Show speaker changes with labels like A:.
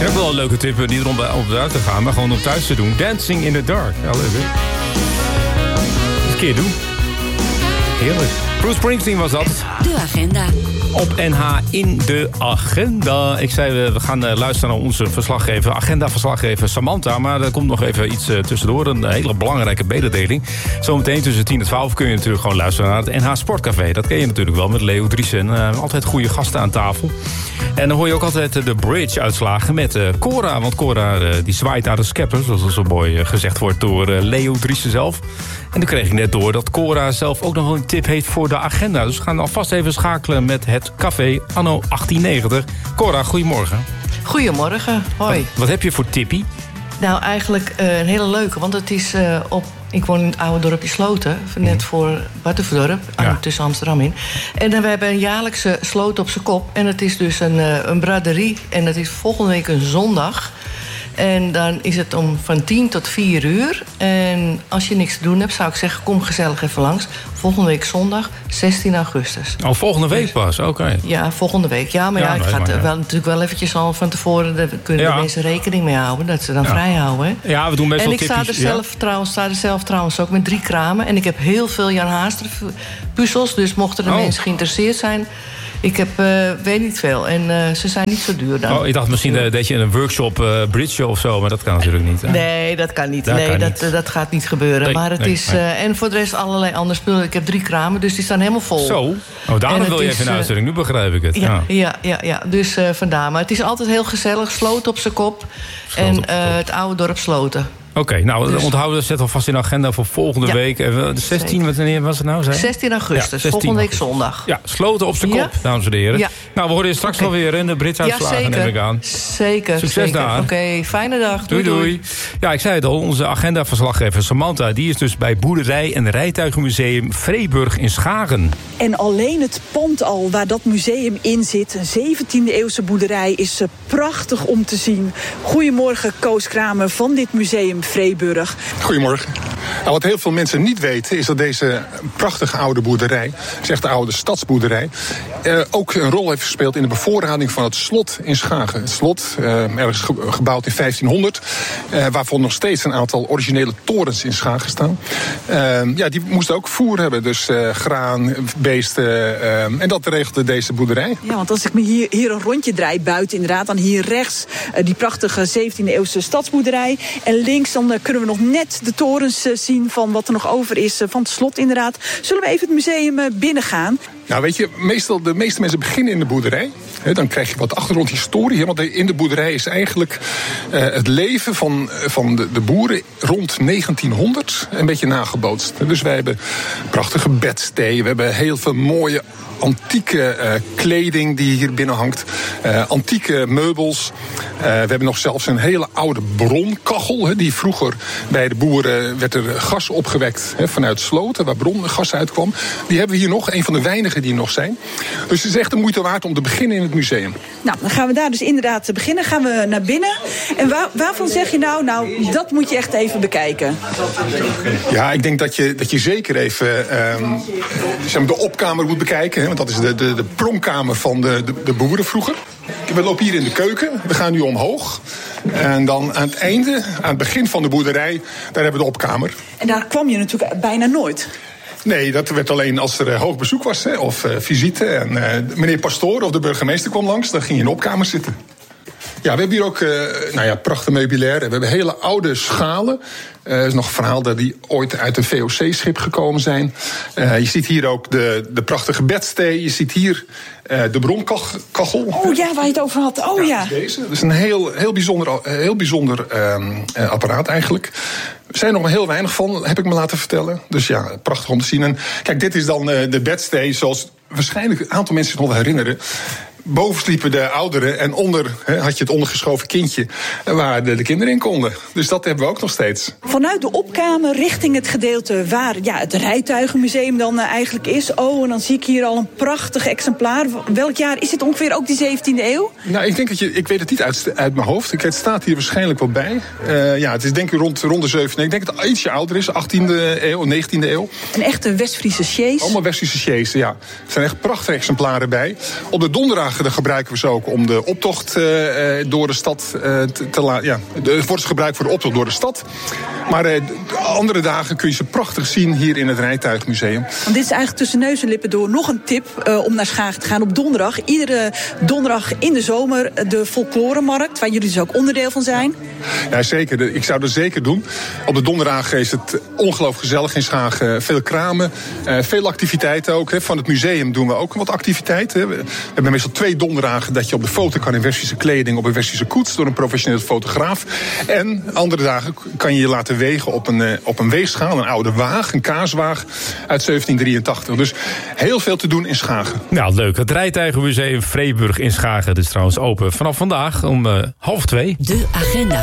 A: heb wel een leuke tip, niet om op de uit te gaan, maar gewoon om thuis te doen. Dancing in the dark. Ja, leuk hè? Dat een keer doen. Heerlijk. Bruce Springsteen was dat.
B: De agenda.
A: Op NH in de agenda. Ik zei, we gaan luisteren naar onze agenda-verslaggever Samantha. Maar er komt nog even iets tussendoor. Een hele belangrijke mededeling. Zometeen tussen 10 en 12 kun je natuurlijk gewoon luisteren naar het NH Sportcafé. Dat ken je natuurlijk wel met Leo Driessen. Altijd goede gasten aan tafel. En dan hoor je ook altijd de bridge-uitslagen met Cora. Want Cora die zwaait naar de scepter, zoals zo mooi gezegd wordt door Leo Driessen zelf. En toen kreeg ik net door dat Cora zelf ook nog een tip heeft voor de agenda. Dus we gaan alvast even schakelen met het café anno 1890. Cora, goedemorgen.
C: Goedemorgen, hoi.
A: Wat heb je voor tippie?
C: Nou, eigenlijk een hele leuke, want het is ik woon in het oude dorpje Sloten, net voor Batuverdorp, tussen Amsterdam in. En we hebben een jaarlijkse sloot op zijn kop. En het is dus een braderie. En dat is volgende week een zondag. En dan is het van 10 tot 4 uur. En als je niks te doen hebt, zou ik zeggen, kom gezellig even langs. Volgende week zondag, 16 augustus.
A: Oh, volgende week pas? Oké.
C: Ja, volgende week. Ja, maar het gaat natuurlijk wel eventjes al van tevoren. Daar kunnen de mensen rekening mee houden, dat ze dan vrij houden. Hè?
A: Ja, we doen best wel tipjes.
C: En ik sta er zelf trouwens ook met 3 kramen. En ik heb heel veel Jan Haaster puzzels. Dus mochten de mensen geïnteresseerd zijn, ik heb, weet niet veel. En ze zijn niet zo duur dan.
A: Oh, ik dacht misschien dat je een workshop bridge of zo, maar dat kan natuurlijk niet. Hè?
C: Nee, dat kan niet. Dat gaat niet gebeuren. Nee, maar het is. En voor de rest allerlei andere spullen. Ik heb 3 kramen, dus die staan helemaal vol.
A: Zo? Oh, daarom wil je even een uitzending. Nu begrijp ik het.
C: Ja. Dus vandaar. Maar het is altijd heel gezellig. Sloten op zijn kop. Het oude dorp Sloten.
A: Oké, nou, dus onthouden, zet alvast in de agenda voor volgende week. De 16, wanneer was het nou?
C: 16 augustus, 16 volgende week zondag.
A: Ja, Sloten op zijn kop, dames en heren. Ja. Nou, we horen je straks wel weer in de Brits-uitslagen, neem ik aan.
C: Zeker.
A: Succes daar.
C: Oké, fijne dag.
A: Doei. Ja, ik zei het al, onze agenda-verslaggever Samantha, die is dus bij Boerderij- en Rijtuigenmuseum Vreeburg in Schagen.
D: En alleen het pand al waar dat museum in zit, een 17e-eeuwse boerderij, is prachtig om te zien. Goedemorgen, Koos Kramer van dit museum Vreeburg.
E: Goedemorgen. Nou, wat heel veel mensen niet weten is dat deze prachtige oude boerderij, het is echt de oude stadsboerderij, ook een rol heeft gespeeld in de bevoorrading van het slot in Schagen. Het slot, ergens gebouwd in 1500, waarvan nog steeds een aantal originele torens in Schagen staan. Die moesten ook voer hebben, dus graan, beesten, en dat regelde deze boerderij.
D: Ja, want als ik me hier een rondje draai buiten, inderdaad, dan hier rechts die prachtige 17e-eeuwse stadsboerderij. En links dan kunnen we nog net de torens zien van wat er nog over is van het slot inderdaad. Zullen we even het museum binnengaan?
E: Nou, weet je, de meeste mensen beginnen in de boerderij. Dan krijg je wat achtergrondhistorie. Want in de boerderij is eigenlijk het leven van de boeren rond 1900 een beetje nagebootst. Dus wij hebben prachtige bedstee. We hebben heel veel mooie antieke kleding die hier binnen hangt. Antieke meubels. We hebben nog zelfs een hele oude bronkachel. Die vroeger bij de boeren werd er gas opgewekt vanuit sloten, waar brongas uitkwam. Die hebben we hier nog, een van de weinigen die er nog zijn. Dus het is echt de moeite waard om te beginnen in het museum.
D: Nou, dan gaan we daar dus inderdaad beginnen. Gaan we naar binnen. En waarvan zeg je nou, dat moet je echt even bekijken?
E: Ja, ik denk dat je zeker even de opkamer moet bekijken. Want dat is de pronkkamer van de boeren vroeger. We lopen hier in de keuken. We gaan nu omhoog. En dan aan het einde, aan het begin van de boerderij, daar hebben we de opkamer. En
D: daar kwam je natuurlijk bijna nooit.
E: Nee, dat werd alleen als er hoog bezoek was of visite. En meneer Pastoor of de burgemeester kwam langs, dan ging je in de opkamer zitten. Ja, we hebben hier ook prachtig meubilair. We hebben hele oude schalen. Er is nog een verhaal dat die ooit uit een VOC-schip gekomen zijn. Je ziet hier ook de prachtige bedstee. Je ziet hier de bronkachel.
D: Oh ja, waar je het over had. Oh ja.
E: Deze. Dat is een heel bijzonder apparaat eigenlijk. Er zijn nog maar heel weinig van, heb ik me laten vertellen. Dus ja, prachtig om te zien. En kijk, dit is dan de bedstee zoals waarschijnlijk een aantal mensen zich nog wel herinneren. Boven sliepen de ouderen en onder had je het ondergeschoven kindje waar de kinderen in konden. Dus dat hebben we ook nog steeds.
D: Vanuit de opkamer richting het gedeelte waar het rijtuigenmuseum dan eigenlijk is. Oh, en dan zie ik hier al een prachtig exemplaar. Welk jaar is dit ongeveer, ook die 17e eeuw?
E: Nou, ik denk ik weet het niet uit mijn hoofd. Het staat hier waarschijnlijk wel bij. Het is denk ik rond de 17e. Ik denk dat het ietsje ouder is, 18e eeuw, 19e eeuw.
D: Een echte West-Friese sjees.
E: Allemaal West-Friese sjees, ja. Er zijn echt prachtige exemplaren bij. Op de donderdag dagen dan gebruiken we ze ook om de optocht door de stad te laten. Ja, wordt ze gebruikt voor de optocht door de stad. Maar andere dagen kun je ze prachtig zien hier in het Rijtuigmuseum.
D: Want dit is eigenlijk tussen neus en lippen door nog een tip om naar Schagen te gaan op donderdag. Iedere donderdag in de zomer de folkloremarkt, waar jullie dus ook onderdeel van zijn.
E: Ja, zeker. Ik zou dat zeker doen. Op de donderdag is het ongelooflijk gezellig in Schagen. Veel kramen, veel activiteiten ook. Van het museum doen we ook wat activiteiten. We hebben meestal 2 donderdagen dat je op de foto kan in Westerse kleding, op een Westerse koets door een professioneel fotograaf. En andere dagen kan je je laten wegen op een weegschaal, een oude waag, een kaaswaag uit 1783. Dus heel veel te doen in Schagen.
A: Nou, leuk. Het Rijtuigenmuseum Vreeburg in Schagen is trouwens open vanaf vandaag om 13:30.
B: De agenda